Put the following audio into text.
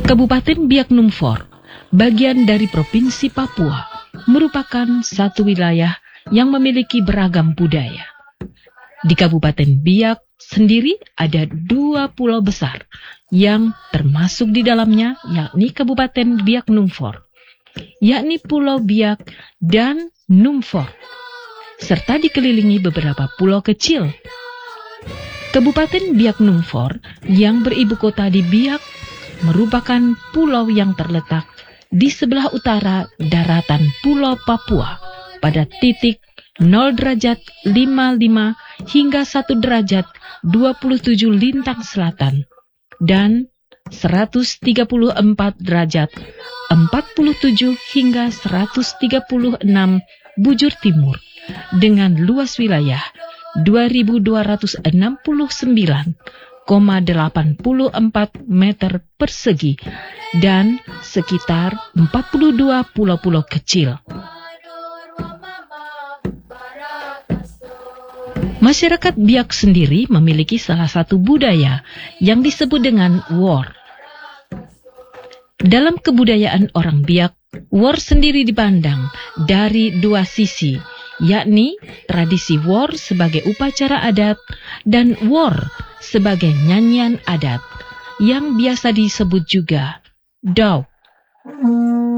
Kabupaten Biak Numfor, bagian dari Provinsi Papua, merupakan satu wilayah yang memiliki beragam budaya. Di Kabupaten Biak sendiri ada 2 pulau besar yang termasuk di dalamnya, yakni Kabupaten Biak Numfor, yakni Pulau Biak dan Numfor, serta dikelilingi beberapa pulau kecil. Kabupaten Biak Numfor yang beribu kota di Biak merupakan pulau yang terletak di sebelah utara daratan Pulau Papua pada titik 0 derajat 55 hingga 1 derajat 27 lintang selatan dan 134 derajat 47 hingga 136 bujur timur dengan luas wilayah 2.269,84 meter persegi dan sekitar 42 pulau-pulau kecil. Masyarakat Biak sendiri memiliki salah satu budaya yang disebut dengan wor. Dalam kebudayaan orang Biak, wor sendiri dipandang dari 2 sisi, yakni tradisi wor sebagai upacara adat dan wor sebagai nyanyian adat yang biasa disebut juga dauk.